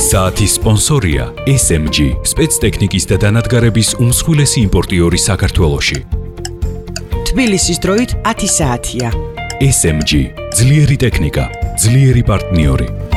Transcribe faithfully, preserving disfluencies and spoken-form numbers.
საათის სპონსორია S M G, სპეცტექნიკის და დანადგარების უმსხვილესი იმპორტიორი საქართველოში. თბილისის დროით ათი საათია. S M G, ძლიერი ტექნიკა, ძლიერი პარტნიორი.